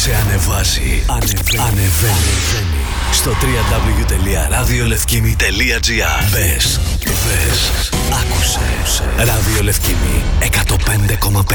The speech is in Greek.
σε ανεβάζει. Ανεβαίνει. Στο www.radiolefkimi.gr. Μπες, άκουσε. Ράδιο Λευκήμη 105,5.